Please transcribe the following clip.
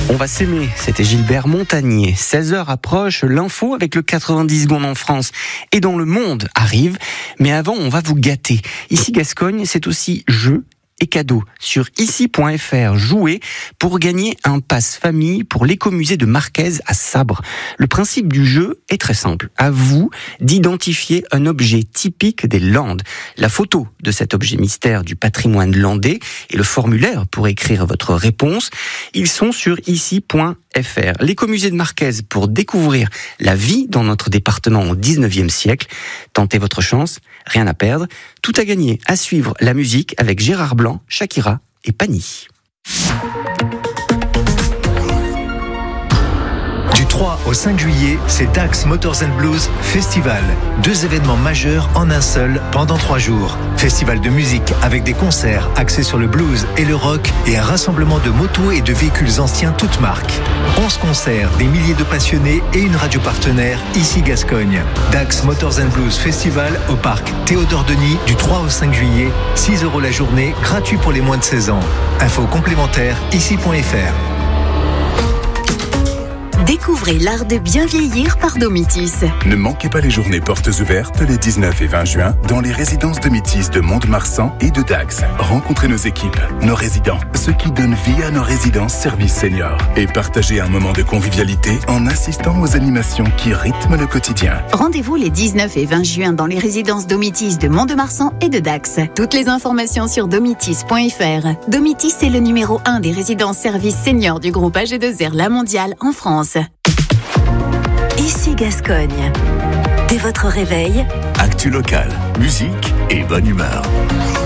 On va s'aimer, c'était Gilbert Montagnier. 16h approche, l'info avec le 90 secondes en France et dans le monde arrive. Mais avant, on va vous gâter. Ici Gascogne, c'est aussi jeu et cadeaux sur ici.fr. Jouez pour gagner un pass famille pour l'écomusée de Marquez à Sabre. Le principe du jeu est très simple. À vous d'identifier un objet typique des Landes. La photo de cet objet mystère du patrimoine landais et le formulaire pour écrire votre réponse, ils sont sur ici.fr. L'écomusée de Marquez pour découvrir la vie dans notre département au 19e siècle. Tentez votre chance, rien à perdre. Tout à gagner, à suivre la musique avec Gérard Blanc, Shakira et Pani. Du 3 au 5 juillet, c'est Dax Motors & Blues Festival. 2 événements majeurs en un seul pendant 3 jours. Festival de musique avec des concerts axés sur le blues et le rock et un rassemblement de motos et de véhicules anciens toutes marques. 11 concerts, des milliers de passionnés et une radio partenaire, ici Gascogne. Dax Motors & Blues Festival au parc Théodore Denis du 3 au 5 juillet. 6 € la journée, gratuit pour les moins de 16 ans. Infos complémentaires, ici.fr. Découvrez l'art de bien vieillir par Domitis. Ne manquez pas les journées portes ouvertes les 19 et 20 juin dans les résidences Domitis de Mont-de-Marsan et de Dax. Rencontrez nos équipes, nos résidents, ceux qui donnent vie à nos résidences services seniors et partagez un moment de convivialité en assistant aux animations qui rythment le quotidien. Rendez-vous les 19 et 20 juin dans les résidences Domitis de Mont-de-Marsan et de Dax. Toutes les informations sur domitis.fr. Domitis est le numéro 1 des résidences services seniors du groupe AG2R La Mondiale en France. Ici Gascogne. Dès votre réveil, actu locale, musique et bonne humeur.